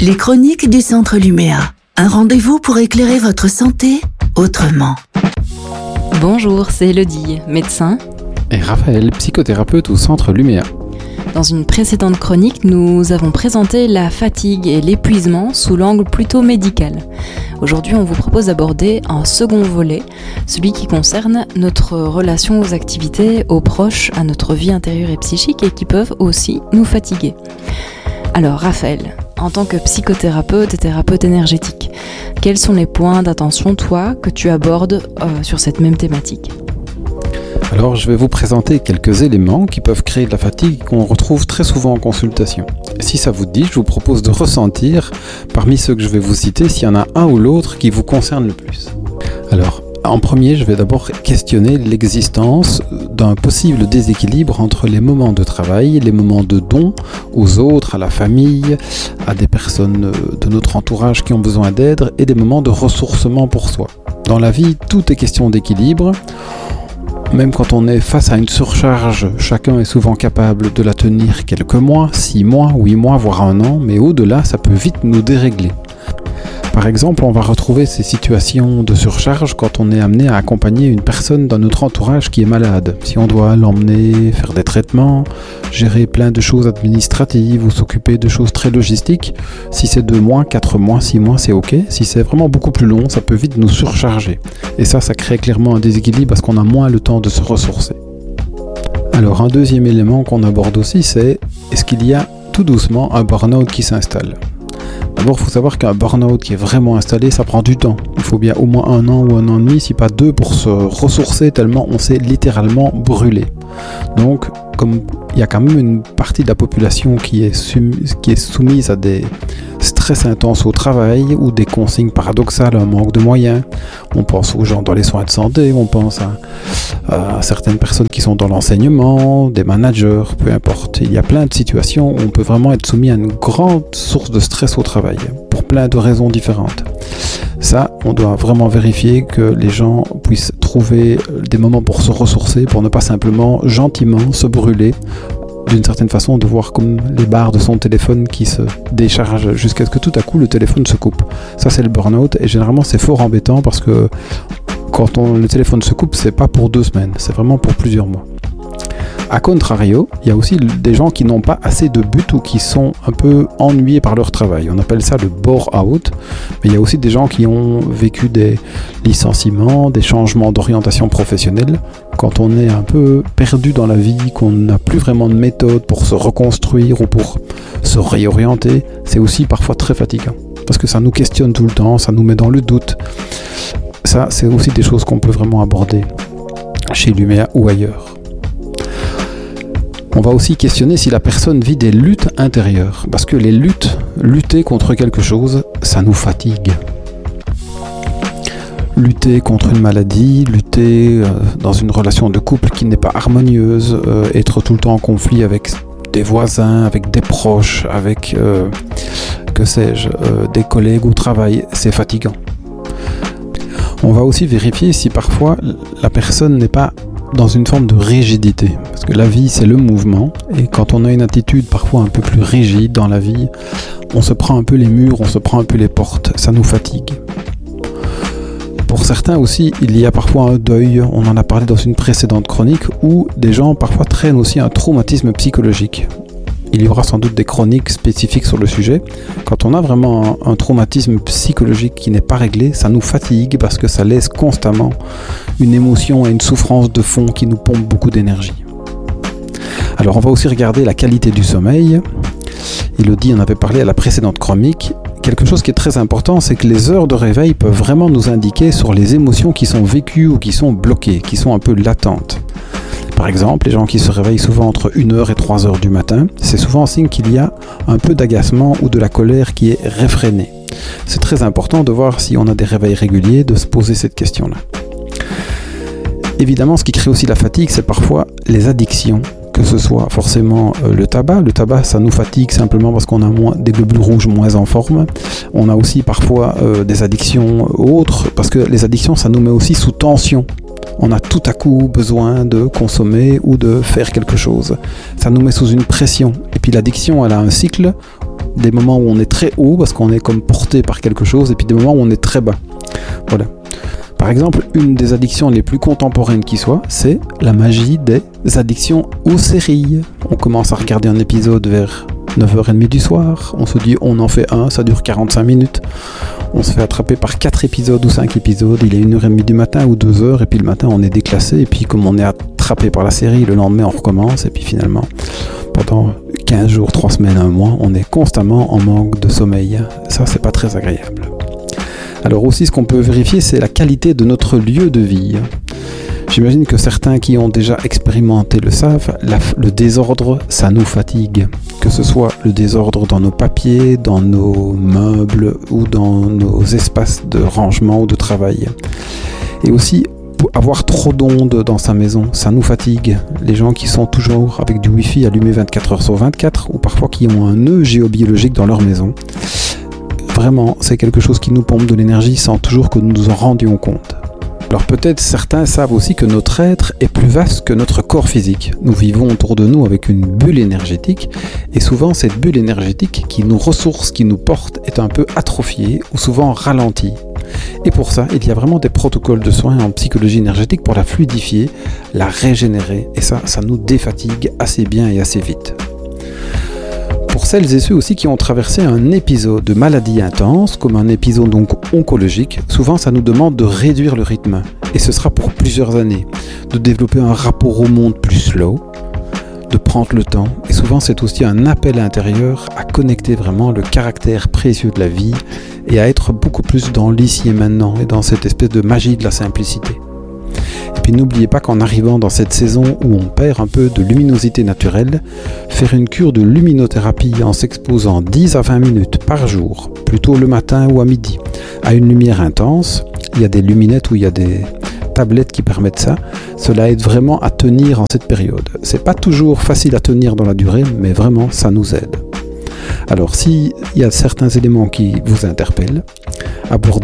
Les chroniques du Centre Luméa. Un rendez-vous pour éclairer votre santé autrement. Bonjour, c'est Elodie, médecin. Et Raphaël, psychothérapeute au Centre Luméa. Dans une précédente chronique, nous avons présenté la fatigue et l'épuisement sous l'angle plutôt médical. Aujourd'hui, on vous propose d'aborder un second volet, celui qui concerne notre relation aux activités, aux proches, à notre vie intérieure et psychique et qui peuvent aussi nous fatiguer. Alors Raphaël, en tant que psychothérapeute et thérapeute énergétique, quels sont les points d'attention, toi, que tu abordes sur cette même thématique ? Alors, je vais vous présenter quelques éléments qui peuvent créer de la fatigue et qu'on retrouve très souvent en consultation. Si ça vous dit, je vous propose de ressentir, parmi ceux que je vais vous citer, s'il y en a un ou l'autre qui vous concerne le plus. Alors, en premier, je vais d'abord questionner l'existence d'un possible déséquilibre entre les moments de travail, les moments de don aux autres, à la famille, à des personnes de notre entourage qui ont besoin d'aide et des moments de ressourcement pour soi. Dans la vie, tout est question d'équilibre. Même quand on est face à une surcharge, chacun est souvent capable de la tenir quelques mois, 6 mois, 8 mois, voire 1 an, mais au-delà, ça peut vite nous dérégler. Par exemple, on va retrouver ces situations de surcharge quand on est amené à accompagner une personne dans notre entourage qui est malade. Si on doit l'emmener faire des traitements, gérer plein de choses administratives ou s'occuper de choses très logistiques, si c'est 2 mois, 4 mois, 6 mois, c'est ok. Si c'est vraiment beaucoup plus long, ça peut vite nous surcharger. Et ça crée clairement un déséquilibre parce qu'on a moins le temps de se ressourcer. Alors, un deuxième élément qu'on aborde aussi, c'est est-ce qu'il y a tout doucement un burn-out qui s'installe ? D'abord, il faut savoir qu'un burn-out qui est vraiment installé, ça prend du temps. Il faut bien au moins 1 an ou 1 an et demi, si pas 2, pour se ressourcer tellement on s'est littéralement brûlé. Donc, comme il y a quand même une partie de la population qui est soumise à des stress intenses au travail ou des consignes paradoxales, un manque de moyens. On pense aux gens dans les soins de santé, on pense à certaines personnes qui sont dans l'enseignement, des managers, peu importe. Il y a plein de situations où on peut vraiment être soumis à une grande source de stress au travail, pour plein de raisons différentes. Ça, on doit vraiment vérifier que les gens puissent trouver des moments pour se ressourcer, pour ne pas simplement gentiment se brûler, d'une certaine façon, de voir comme les barres de son téléphone qui se déchargent jusqu'à ce que tout à coup le téléphone se coupe. Ça, c'est le burn-out et généralement c'est fort embêtant parce que quand le téléphone se coupe, c'est pas pour 2 semaines, c'est vraiment pour plusieurs mois. A contrario, il y a aussi des gens qui n'ont pas assez de but ou qui sont un peu ennuyés par leur travail. On appelle ça le bore-out. Mais il y a aussi des gens qui ont vécu des licenciements, des changements d'orientation professionnelle. Quand on est un peu perdu dans la vie, qu'on n'a plus vraiment de méthode pour se reconstruire ou pour se réorienter, c'est aussi parfois très fatigant. Parce que ça nous questionne tout le temps, ça nous met dans le doute. Ça, c'est aussi des choses qu'on peut vraiment aborder chez Luméa ou ailleurs. On va aussi questionner si la personne vit des luttes intérieures. Parce que lutter contre quelque chose, ça nous fatigue. Lutter contre une maladie, lutter dans une relation de couple qui n'est pas harmonieuse, être tout le temps en conflit avec des voisins, avec des proches, avec, des collègues au travail, c'est fatigant. On va aussi vérifier si parfois la personne n'est pas dans une forme de rigidité. Parce que la vie, c'est le mouvement. Et quand on a une attitude parfois un peu plus rigide dans la vie, on se prend un peu les murs, on se prend un peu les portes. Ça nous fatigue. Pour certains aussi, il y a parfois un deuil. On en a parlé dans une précédente chronique où des gens parfois traînent aussi un traumatisme psychologique. Il y aura sans doute des chroniques spécifiques sur le sujet. Quand on a vraiment un traumatisme psychologique qui n'est pas réglé, ça nous fatigue parce que ça laisse constamment une émotion et une souffrance de fond qui nous pompe beaucoup d'énergie. Alors on va aussi regarder la qualité du sommeil. Elodie en avait parlé à la précédente chronique. Quelque chose qui est très important, c'est que les heures de réveil peuvent vraiment nous indiquer sur les émotions qui sont vécues ou qui sont bloquées, qui sont un peu latentes. Par exemple, les gens qui se réveillent souvent entre 1h et 3h du matin, c'est souvent un signe qu'il y a un peu d'agacement ou de la colère qui est réfrénée. C'est très important de voir si on a des réveils réguliers, de se poser cette question-là. Évidemment, ce qui crée aussi la fatigue, c'est parfois les addictions, que ce soit forcément le tabac. Le tabac, ça nous fatigue simplement parce qu'on a des globules rouges moins en forme. On a aussi parfois des addictions autres, parce que les addictions, ça nous met aussi sous tension. On a tout à coup besoin de consommer ou de faire quelque chose. Ça nous met sous une pression. Et puis l'addiction, elle a un cycle Des moments où on est très haut parce qu'on est comme porté par quelque chose, et puis des moments où on est très bas. Voilà. Par exemple, une des addictions les plus contemporaines qui soit, c'est la magie des addictions aux séries. On commence à regarder un épisode vers 9h30 du soir, on se dit on en fait un, ça dure 45 minutes, on se fait attraper par 4 épisodes ou 5 épisodes, il est 1h30 du matin ou 2h, et puis le matin on est déclassé, et puis comme on est attrapé par la série, le lendemain on recommence, et puis finalement pendant 15 jours, 3 semaines, 1 mois, on est constamment en manque de sommeil. Ça, c'est pas très agréable. Alors aussi, ce qu'on peut vérifier, c'est la qualité de notre lieu de vie. J'imagine que certains qui ont déjà expérimenté le savent, le désordre, ça nous fatigue. Que ce soit le désordre dans nos papiers, dans nos meubles ou dans nos espaces de rangement ou de travail. Et aussi, avoir trop d'ondes dans sa maison, ça nous fatigue. Les gens qui sont toujours avec du Wi-Fi allumé 24h/24 ou parfois qui ont un nœud géobiologique dans leur maison. Vraiment, c'est quelque chose qui nous pompe de l'énergie sans toujours que nous nous en rendions compte. Alors peut-être certains savent aussi que notre être est plus vaste que notre corps physique. Nous vivons autour de nous avec une bulle énergétique et souvent cette bulle énergétique qui nous ressource, qui nous porte est un peu atrophiée ou souvent ralentie. Et pour ça, il y a vraiment des protocoles de soins en psychologie énergétique pour la fluidifier, la régénérer et ça nous défatigue assez bien et assez vite. Pour celles et ceux aussi qui ont traversé un épisode de maladie intense, comme un épisode donc oncologique, souvent ça nous demande de réduire le rythme, et ce sera pour plusieurs années, de développer un rapport au monde plus slow, de prendre le temps, et souvent c'est aussi un appel intérieur à connecter vraiment le caractère précieux de la vie, et à être beaucoup plus dans l'ici et maintenant, et dans cette espèce de magie de la simplicité. Et puis n'oubliez pas qu'en arrivant dans cette saison où on perd un peu de luminosité naturelle, faire une cure de luminothérapie en s'exposant 10 à 20 minutes par jour, plutôt le matin ou à midi, à une lumière intense, il y a des luminettes ou il y a des tablettes qui permettent ça, cela aide vraiment à tenir en cette période. C'est pas toujours facile à tenir dans la durée, mais vraiment ça nous aide. Alors s'il y a certains éléments qui vous interpellent, abordez